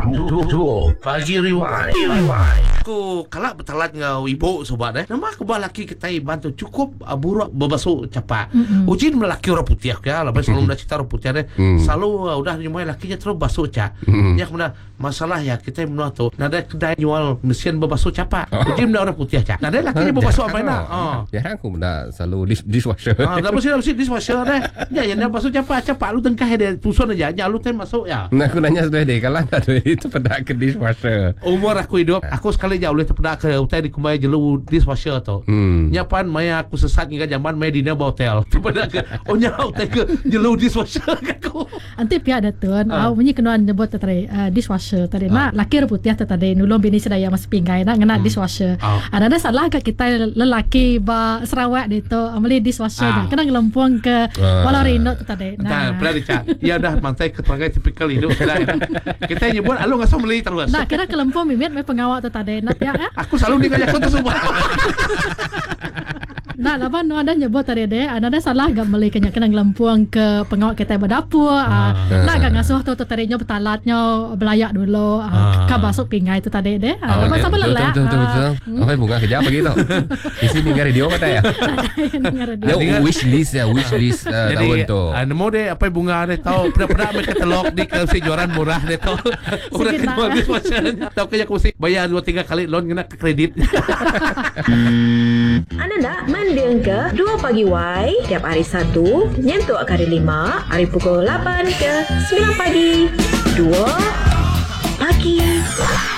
Pagi Rewind. Aku kalak bertalat ngau ibu sobat nama aku laki kita bantu cukup buruk berbasuh capak. Ujin melaki orang putih ya, lepas selalu dah cerita orang putih selalu udah nyumai lakinya terus basuh cap. Ya kemudian masalah ya kita menua tu nada kedai jual mesin berbasuh capak. Ujin orang putih cap. Nada lakinya berbasuh apa nak? Ya aku dah selalu dishwasher. Dah mesti dishwasher deh. Ya yang basuh capak lu tengkah dia tusun aja. Ya lu masuk ya. Nah aku nanya sudah deh kalau ada itu pada ke dishwasher. Umur aku hidup, aku sekali jauh boleh terpedak ke hotel di kumai jelu dishwasher tu. Nyapan maya aku sesat hingga zaman maya dina hotel. Terpedak ke onya hotel ke jelu dishwasher aku. Anti pihak datun, bunyi kena nyebut tadi dishwasher tadi. Nak laki putih tadi nulung bini sedaya mas pinggai nak ngena dishwasher. Ada salah ke kita lelaki ba Sarawak itu amali dishwasher kena ngelempung ke Walarino tadi. Nah, pernah dicat. Ya dah mantai keterangan tipikal hidup kita nyebut alu ngasih meli terus. Nah, kira kelempung mimit mai pengawal tu tadi. Nak ya. Aku selalu ngajak tu semua. Nah, laban nu ada nyebut tadi deh, ada salah gak meli kena ngelempung ke pengawal kita berdapur. Nak gak ngasuh tu tadinya betalatnya belayak dulu. Ka basuk pingai tu tadi deh. Laban sama lelah. Betul. Apa bunga kerja apa gitu? Di sini dengar radio kata ya. Ya wish list tahun tu. Nemu deh apa bunga deh tahu pernah mereka telok di kejuaraan murah deh tahu. Udah kedua dishwasher. Tahu kayak aku mesti bayar 2-3 kali loan kena ke kredit. Anda nak mendeng ke 2 Pagi Y tiap hari Sabtu nyentuh ke hari 5 hari pukul 8 ke 9 pagi 2 Pagi